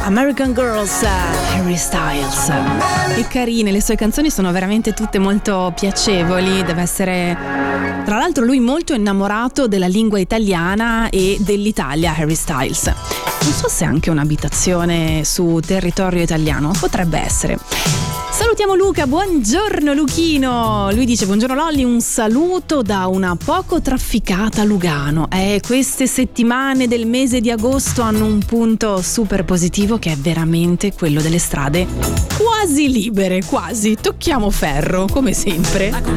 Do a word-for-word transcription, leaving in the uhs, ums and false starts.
American Girls, Harry Styles. Che carine, le sue canzoni sono veramente tutte molto piacevoli. Deve essere, tra l'altro, lui molto innamorato della lingua italiana e dell'Italia, Harry Styles. Non so se ha anche un'abitazione su territorio italiano, potrebbe essere. Salutiamo Luca, buongiorno Luchino. Lui dice: buongiorno Lolli, un saluto da una poco trafficata Lugano. Eh, queste settimane del mese di agosto hanno un punto super positivo, che è veramente quello delle strade quasi libere, quasi. Tocchiamo ferro, come sempre.